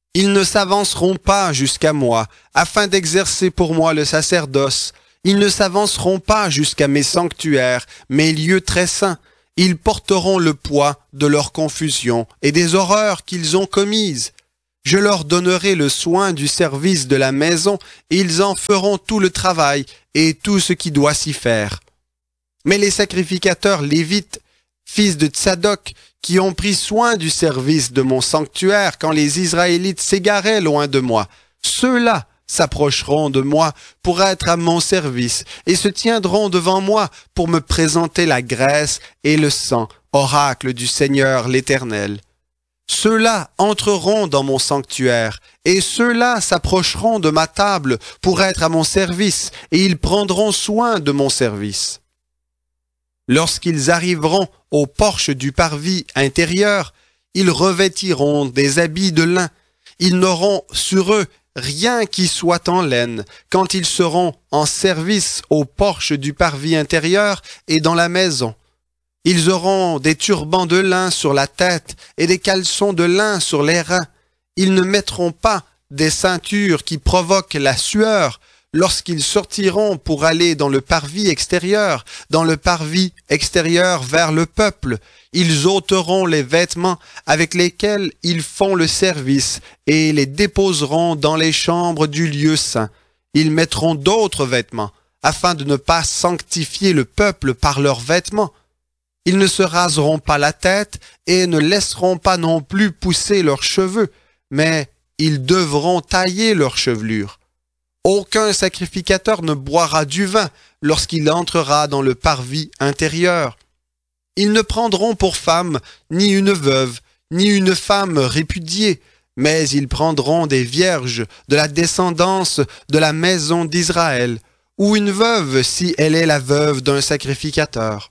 Ils ne s'avanceront pas jusqu'à moi, afin d'exercer pour moi le sacerdoce. Ils ne s'avanceront pas jusqu'à mes sanctuaires, mes lieux très saints. Ils porteront le poids de leur confusion et des horreurs qu'ils ont commises. Je leur donnerai le soin du service de la maison, et ils en feront tout le travail et tout ce qui doit s'y faire. Mais les sacrificateurs lévites, fils de Tsadok, qui ont pris soin du service de mon sanctuaire quand les Israélites s'égaraient loin de moi, ceux-là s'approcheront de moi pour être à mon service et se tiendront devant moi pour me présenter la graisse et le sang, oracle du Seigneur l'Éternel. Ceux-là entreront dans mon sanctuaire, et ceux-là s'approcheront de ma table pour être à mon service, et ils prendront soin de mon service. Lorsqu'ils arriveront au porche du parvis intérieur, ils revêtiront des habits de lin. Ils n'auront sur eux rien qui soit en laine, quand ils seront en service au porche du parvis intérieur et dans la maison. Ils auront des turbans de lin sur la tête et des caleçons de lin sur les reins. Ils ne mettront pas des ceintures qui provoquent la sueur lorsqu'ils sortiront pour aller dans le parvis extérieur vers le peuple. Ils ôteront les vêtements avec lesquels ils font le service et les déposeront dans les chambres du lieu saint. Ils mettront d'autres vêtements afin de ne pas sanctifier le peuple par leurs vêtements. Ils ne se raseront pas la tête et ne laisseront pas non plus pousser leurs cheveux, mais ils devront tailler leurs chevelures. Aucun sacrificateur ne boira du vin lorsqu'il entrera dans le parvis intérieur. Ils ne prendront pour femme ni une veuve, ni une femme répudiée, mais ils prendront des vierges de la descendance de la maison d'Israël, ou une veuve si elle est la veuve d'un sacrificateur.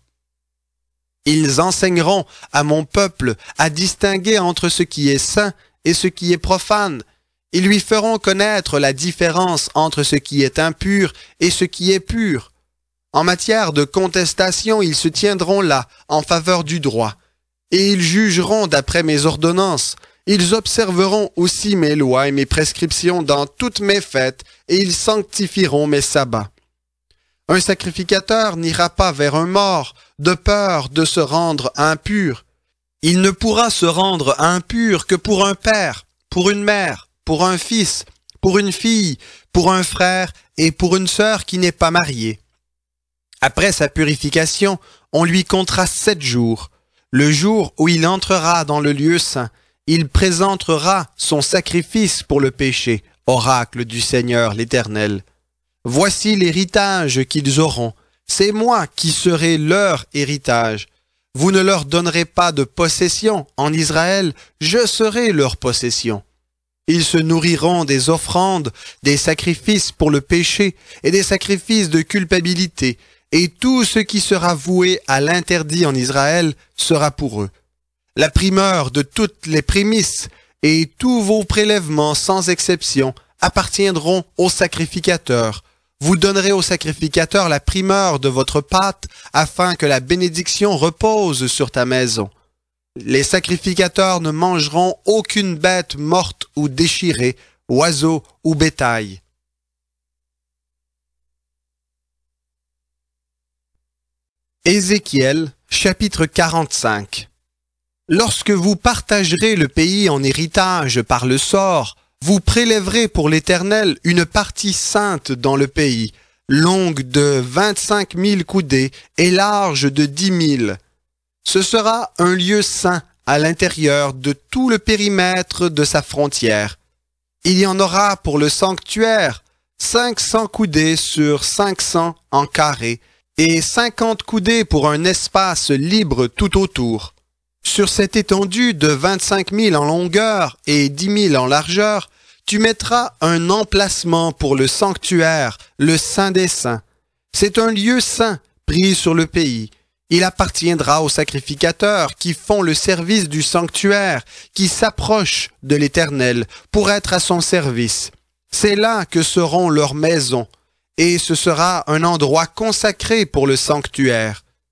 Ils enseigneront à mon peuple à distinguer entre ce qui est saint et ce qui est profane. Ils lui feront connaître la différence entre ce qui est impur et ce qui est pur. En matière de contestation, ils se tiendront là, en faveur du droit. Et ils jugeront d'après mes ordonnances. Ils observeront aussi mes lois et mes prescriptions dans toutes mes fêtes, et ils sanctifieront mes sabbats. Un sacrificateur n'ira pas vers un mort, de peur de se rendre impur. Il ne pourra se rendre impur que pour un père, pour une mère, pour un fils, pour une fille, pour un frère et pour une sœur qui n'est pas mariée. Après sa purification, on lui comptera 7 jours. Le jour où il entrera dans le lieu saint, il présentera son sacrifice pour le péché, oracle du Seigneur l'Éternel. Voici l'héritage qu'ils auront. C'est moi qui serai leur héritage. Vous ne leur donnerez pas de possession en Israël, je serai leur possession. Ils se nourriront des offrandes, des sacrifices pour le péché et des sacrifices de culpabilité, et tout ce qui sera voué à l'interdit en Israël sera pour eux. La primeur de toutes les prémices et tous vos prélèvements sans exception appartiendront aux sacrificateurs. Vous donnerez au sacrificateur la primeur de votre pâte afin que la bénédiction repose sur ta maison. Les sacrificateurs ne mangeront aucune bête morte ou déchirée, oiseau ou bétail. Ézéchiel, chapitre 45. Lorsque vous partagerez le pays en héritage par le sort, vous prélèverez pour l'Éternel une partie sainte dans le pays, longue de 25 000 coudées et large de 10 000. Ce sera un lieu saint à l'intérieur de tout le périmètre de sa frontière. Il y en aura pour le sanctuaire 500 coudées sur 500 en carré et 50 coudées pour un espace libre tout autour. Sur cette étendue de 25 000 en longueur et 10 000 en largeur, tu mettras un emplacement pour le sanctuaire, le Saint des Saints. C'est un lieu saint pris sur le pays. Il appartiendra aux sacrificateurs qui font le service du sanctuaire, qui s'approchent de l'Éternel pour être à son service. C'est là que seront leurs maisons, et ce sera un endroit consacré pour le sanctuaire.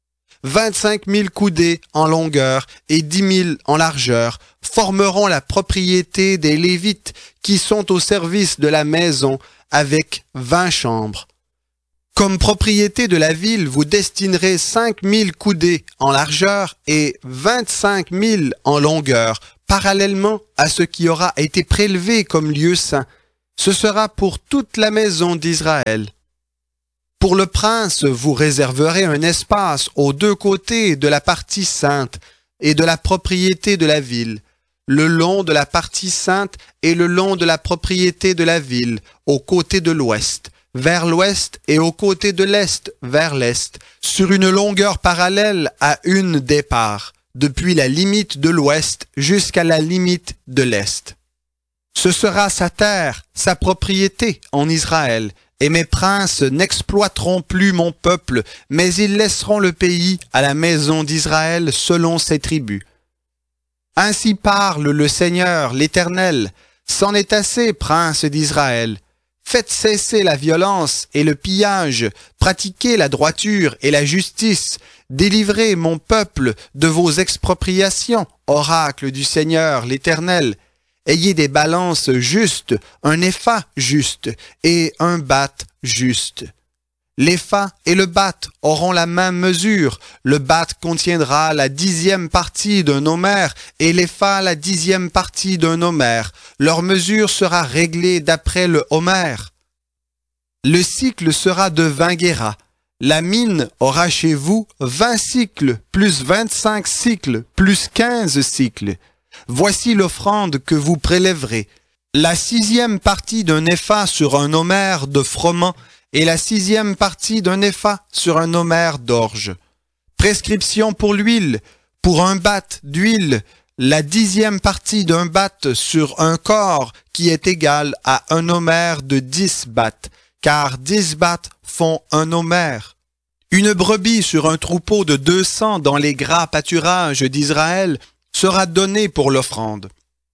25 000 coudées en longueur et 10 000 en largeur, formeront la propriété des Lévites qui sont au service de la maison avec 20 chambres. Comme propriété de la ville, vous destinerez 5 000 coudées en largeur et 25 000 en longueur, parallèlement à ce qui aura été prélevé comme lieu saint. Ce sera pour toute la maison d'Israël. Pour le prince, vous réserverez un espace aux deux côtés de la partie sainte et de la propriété de la ville, le long de la partie sainte et le long de la propriété de la ville, au côté de l'ouest, vers l'ouest et au côté de l'est, vers l'est, sur une longueur parallèle à une des parts, depuis la limite de l'ouest jusqu'à la limite de l'est. Ce sera sa terre, sa propriété en Israël, et mes princes n'exploiteront plus mon peuple, mais ils laisseront le pays à la maison d'Israël selon ses tribus. Ainsi parle le Seigneur, l'Éternel, c'en est assez, princes d'Israël. Faites cesser la violence et le pillage, pratiquez la droiture et la justice, délivrez mon peuple de vos expropriations, oracle du Seigneur, l'Éternel. Ayez des balances justes, un épha juste et un bath juste. L'épha et le bath auront la même mesure. Le bath contiendra la 10e partie d'un homère et l'épha la 10e partie d'un homère. Leur mesure sera réglée d'après le homère. Le cycle sera de 20 guéras. La mine aura chez vous 20 cycles, plus 25 cycles, plus 15 cycles. Voici l'offrande que vous prélèverez. La 6e partie d'un épha sur un homère de froment et la 6e partie d'un épha sur un homère d'orge. Prescription pour l'huile. Pour un bath d'huile, la 10e partie d'un bath sur un corps qui est égal à un homère de 10 baths, car 10 baths font un homère. Une brebis sur un troupeau de 200 dans les gras pâturages d'Israël sera donné pour l'offrande.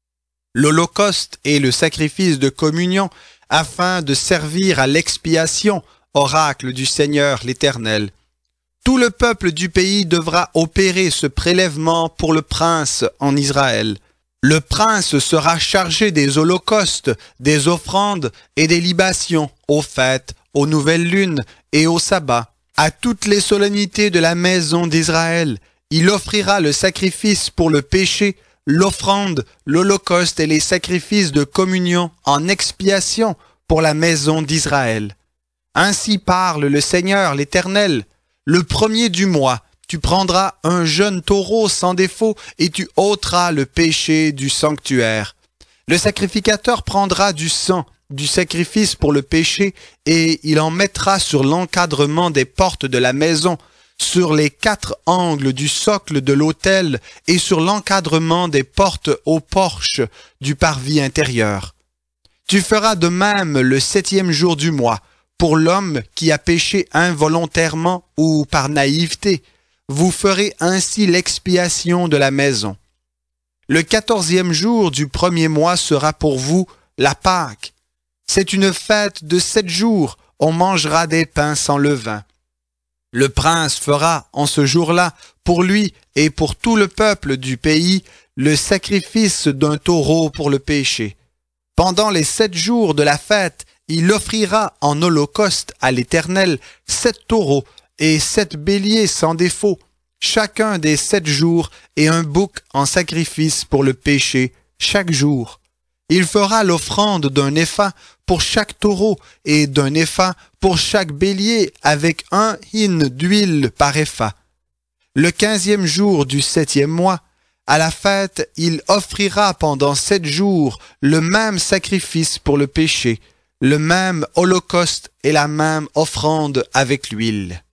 L'holocauste et le sacrifice de communion afin de servir à l'expiation, oracle du Seigneur l'Éternel. Tout le peuple du pays devra opérer ce prélèvement pour le prince en Israël. Le prince sera chargé des holocaustes, des offrandes et des libations aux fêtes, aux nouvelles lunes et au sabbat, à toutes les solennités de la maison d'Israël. Il offrira le sacrifice pour le péché, l'offrande, l'holocauste et les sacrifices de communion en expiation pour la maison d'Israël. Ainsi parle le Seigneur l'Éternel. Le premier du mois, tu prendras un jeune taureau sans défaut et tu ôteras le péché du sanctuaire. Le sacrificateur prendra du sang du sacrifice pour le péché et il en mettra sur l'encadrement des portes de la maison, sur les 4 angles du socle de l'autel et sur l'encadrement des portes au porche du parvis intérieur. Tu feras de même le 7e jour du mois, pour l'homme qui a péché involontairement ou par naïveté. Vous ferez ainsi l'expiation de la maison. Le 14e jour du premier mois sera pour vous la Pâque. C'est une fête de 7 jours, on mangera des pains sans levain. Le prince fera en ce jour-là, pour lui et pour tout le peuple du pays, le sacrifice d'un taureau pour le péché. Pendant les 7 jours de la fête, il offrira en holocauste à l'Éternel 7 taureaux et 7 béliers sans défaut, chacun des 7 jours, et un bouc en sacrifice pour le péché chaque jour. Il fera l'offrande d'un épha pour chaque taureau et d'un épha pour chaque bélier avec 1 hin d'huile par épha. Le 15e jour du 7e mois, à la fête, il offrira pendant 7 jours le même sacrifice pour le péché, le même holocauste et la même offrande avec l'huile.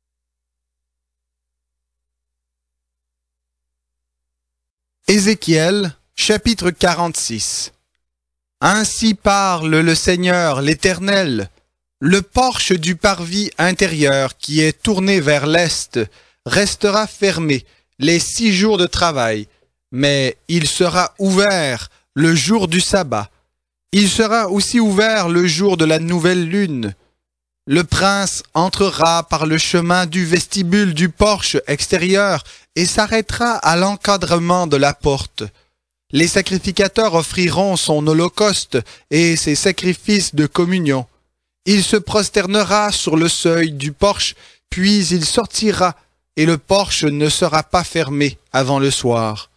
Ézéchiel, chapitre 46. Ainsi parle le Seigneur, l'Éternel. Le porche du parvis intérieur qui est tourné vers l'est restera fermé les 6 jours de travail, mais il sera ouvert le jour du sabbat. Il sera aussi ouvert le jour de la nouvelle lune. Le prince entrera par le chemin du vestibule du porche extérieur et s'arrêtera à l'encadrement de la porte. Les sacrificateurs offriront son holocauste et ses sacrifices de communion. Il se prosternera sur le seuil du porche, puis il sortira, et le porche ne sera pas fermé avant le soir.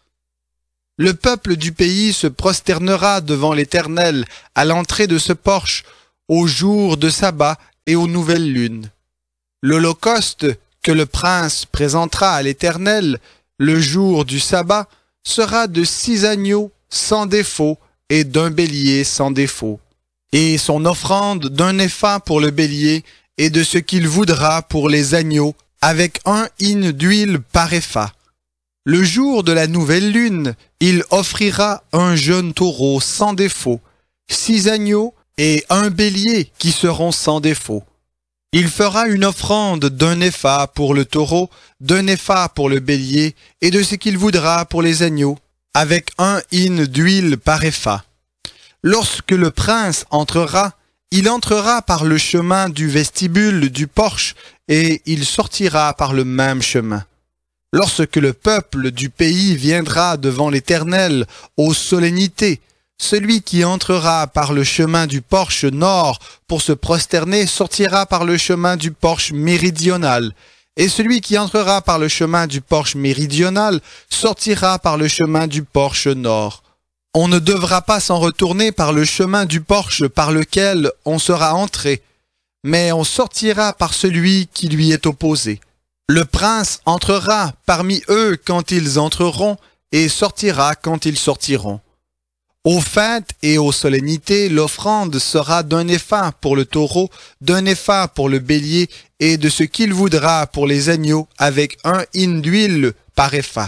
Le peuple du pays se prosternera devant l'Éternel à l'entrée de ce porche, au jour de sabbat et aux nouvelles lunes. L'holocauste que le prince présentera à l'Éternel le jour du sabbat sera de 6 agneaux sans défaut et d'un bélier sans défaut, et son offrande d'un épha pour le bélier et de ce qu'il voudra pour les agneaux, avec 1 hin d'huile par épha. Le jour de la nouvelle lune, il offrira un jeune taureau sans défaut, 6 agneaux et un bélier qui seront sans défaut. Il fera une offrande d'un épha pour le taureau, d'un épha pour le bélier, et de ce qu'il voudra pour les agneaux, avec 1 hin d'huile par épha. Lorsque le prince entrera, il entrera par le chemin du vestibule du porche, et il sortira par le même chemin. Lorsque le peuple du pays viendra devant l'Éternel aux solennités, celui qui entrera par le chemin du porche nord pour se prosterner sortira par le chemin du porche méridional, et celui qui entrera par le chemin du porche méridional sortira par le chemin du porche nord. On ne devra pas s'en retourner par le chemin du porche par lequel on sera entré, mais on sortira par celui qui lui est opposé. Le prince entrera parmi eux quand ils entreront, et sortira quand ils sortiront. Aux fêtes et aux solennités, l'offrande sera d'un épha pour le taureau, d'un épha pour le bélier, et de ce qu'il voudra pour les agneaux, avec 1 hin d'huile par épha.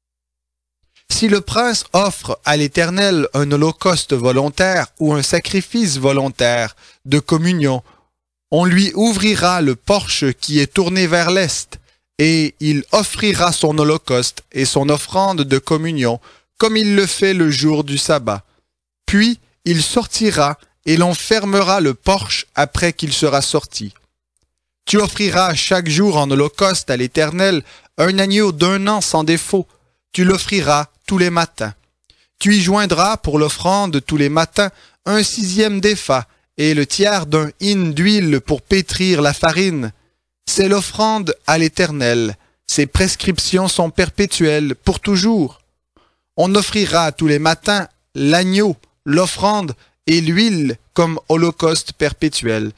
Si le prince offre à l'Éternel un holocauste volontaire ou un sacrifice volontaire de communion, on lui ouvrira le porche qui est tourné vers l'est, et il offrira son holocauste et son offrande de communion, comme il le fait le jour du sabbat. Puis il sortira, et l'on fermera le porche après qu'il sera sorti. Tu offriras chaque jour en holocauste à l'Éternel un agneau d'1 an sans défaut. Tu l'offriras tous les matins. Tu y joindras pour l'offrande tous les matins 1/6 d'épha et le tiers d'un hin d'huile pour pétrir la farine. C'est l'offrande à l'Éternel. Ses prescriptions sont perpétuelles pour toujours. On offrira tous les matins l'agneau, l'offrande et l'huile comme holocauste perpétuel.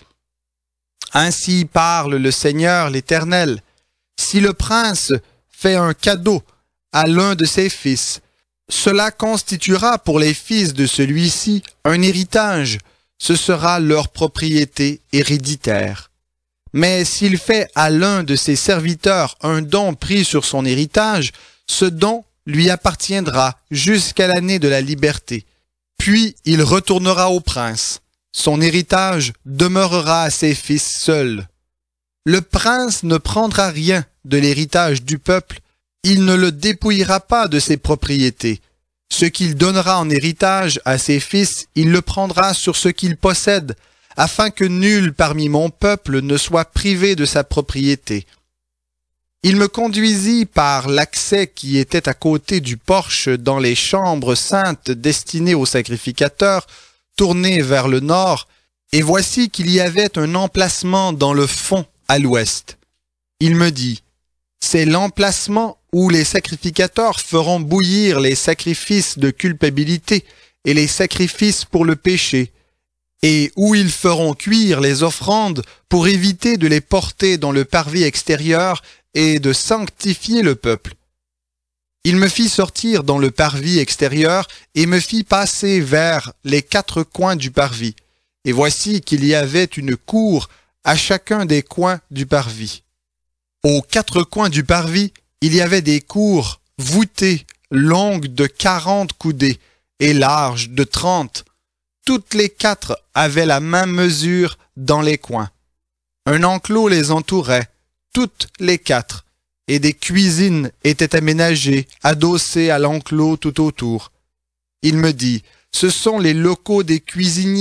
Ainsi parle le Seigneur l'Éternel. Si le prince fait un cadeau à l'un de ses fils, cela constituera pour les fils de celui-ci un héritage. Ce sera leur propriété héréditaire. Mais s'il fait à l'un de ses serviteurs un don pris sur son héritage, ce don lui appartiendra jusqu'à l'année de la liberté. Puis il retournera au prince. Son héritage demeurera à ses fils seuls. Le prince ne prendra rien de l'héritage du peuple, il ne le dépouillera pas de ses propriétés. Ce qu'il donnera en héritage à ses fils, il le prendra sur ce qu'il possède, afin que nul parmi mon peuple ne soit privé de sa propriété. Il me conduisit par l'accès qui était à côté du porche dans les chambres saintes destinées aux sacrificateurs, tournées vers le nord, et voici qu'il y avait un emplacement dans le fond à l'ouest. Il me dit, c'est l'emplacement où les sacrificateurs feront bouillir les sacrifices de culpabilité et les sacrifices pour le péché, et où ils feront cuire les offrandes pour éviter de les porter dans le parvis extérieur et de sanctifier le peuple. Il me fit sortir dans le parvis extérieur et me fit passer vers les 4 coins du parvis. Et voici qu'il y avait une cour à chacun des coins du parvis. Aux 4 coins du parvis, il y avait des cours voûtées, longues de 40 coudées et larges de 30. Toutes les 4 avaient la même mesure dans les coins. Un enclos les entourait, toutes les 4, et des cuisines étaient aménagées, adossées à l'enclos tout autour. Il me dit, ce sont les locaux des cuisiniers,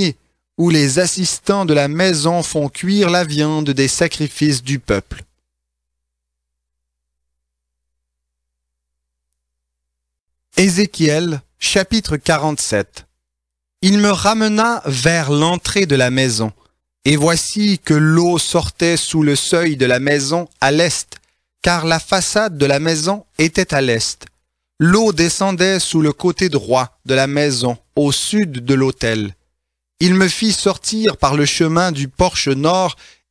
où les assistants de la maison font cuire la viande des sacrifices du peuple. Ézéchiel, chapitre 47. Il me ramena vers l'entrée de la maison, et voici que l'eau sortait sous le seuil de la maison à l'est, car la façade de la maison était à l'est. L'eau descendait sous le côté droit de la maison, au sud de l'autel. Il me fit sortir par le chemin du porche nord